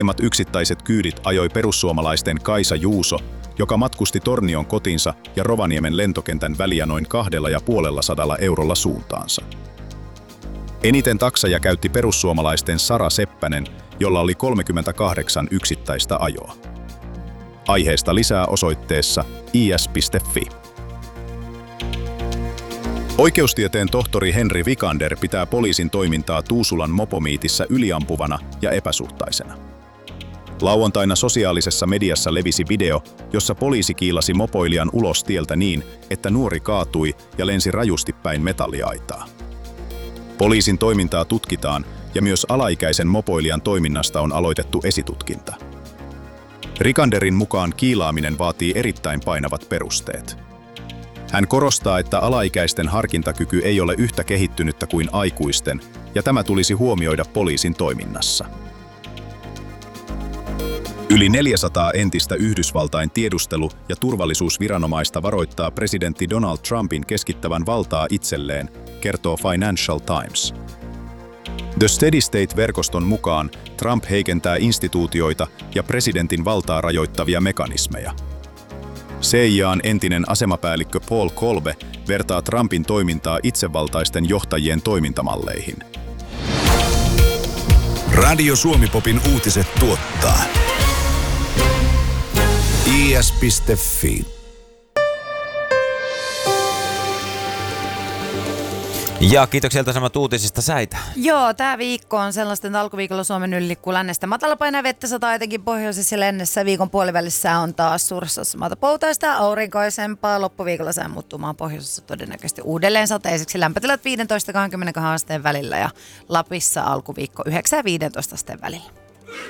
yksittäiset kyydit ajoi perussuomalaisten Kaisa Juuso, joka matkusti Tornion kotinsa ja Rovaniemen lentokentän väliä noin 250 eurolla suuntaansa. Eniten taksaja käytti perussuomalaisten Sara Seppänen, jolla oli 38 yksittäistä ajoa. Aiheesta lisää osoitteessa is.fi. Oikeustieteen tohtori Henri Vikander pitää poliisin toimintaa Tuusulan mopomiitissä yliampuvana ja epäsuhtaisena. Lauantaina sosiaalisessa mediassa levisi video, jossa poliisi kiilasi mopoilijan ulos tieltä niin, että nuori kaatui ja lensi rajusti päin metalliaitaa. Poliisin toimintaa tutkitaan ja myös alaikäisen mopoilijan toiminnasta on aloitettu esitutkinta. Vikanderin mukaan kiilaaminen vaatii erittäin painavat perusteet. Hän korostaa, että alaikäisten harkintakyky ei ole yhtä kehittynyttä kuin aikuisten, ja tämä tulisi huomioida poliisin toiminnassa. Yli 400 entistä Yhdysvaltain tiedustelu- ja turvallisuusviranomaista varoittaa presidentti Donald Trumpin keskittävän valtaa itselleen, kertoo Financial Times. The Steady State-verkoston mukaan Trump heikentää instituutioita ja presidentin valtaa rajoittavia mekanismeja. CIA:n entinen asemapäällikkö Paul Kolbe vertaa Trumpin toimintaa itsevaltaisten johtajien toimintamalleihin. Radio Suomi-popin uutiset tuottaa is.fi. Ja kiitoksia Ilta-Sanomat uutisista, Säitä. Joo, tämä viikko on sellaista, että alkuviikolla Suomen yli liikkuu lännestä matalapaineen vettä sataa etenkin pohjoisessa lännessä. Viikon puolivälissä on taas suuressa osassa maata poutaista aurinkoisempaa. Loppuviikolla sää muuttumaan pohjoisessa todennäköisesti uudelleen sateiseksi. Lämpötilat 15-22 asteen välillä ja Lapissa alkuviikko 9-15 asteen välillä.